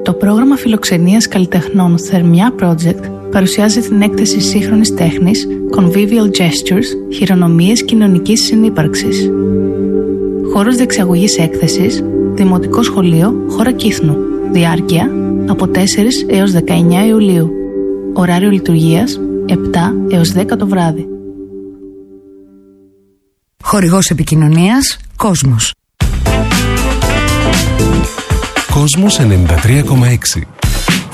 Το πρόγραμμα φιλοξενίας καλλιτεχνών Θερμιά Project παρουσιάζει την έκθεση σύγχρονης τέχνης Convivial Gestures, χειρονομίες κοινωνικής συνύπαρξης. Χώρος διεξαγωγής έκθεσης, Δημοτικό Σχολείο, χώρα Κύθνου. Διάρκεια από 4 έως 19 Ιουλίου. Ωράριο λειτουργίας 7 έως 10 το βράδυ. Χορηγός επικοινωνίας Κόσμος. Κόσμος 93,6.